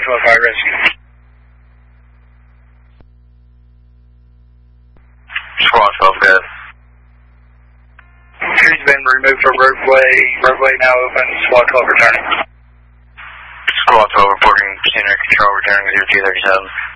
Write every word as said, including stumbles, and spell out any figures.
twelve Fire Rescue. Squad twelve, good. Tree's been removed from roadway. Roadway now open. Squad twelve returning. Squad twelve reporting scenery control returning zero two thirty-seven.